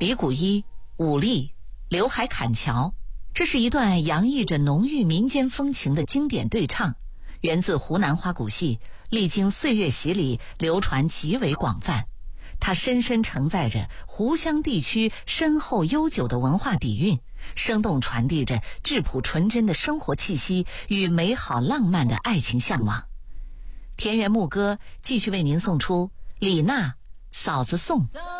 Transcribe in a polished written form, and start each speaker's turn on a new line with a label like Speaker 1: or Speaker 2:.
Speaker 1: 李谷一、武力、刘海砍樵，这是一段洋溢着浓郁民间风情的经典对唱，源自湖南花鼓戏，历经岁月洗礼，流传极为广泛。它深深承载着湖湘地区深厚悠久的文化底蕴，生动传递着质朴纯真的生活气息与美好浪漫的爱情向往。田园牧歌继续为您送出李娜《嫂子颂》。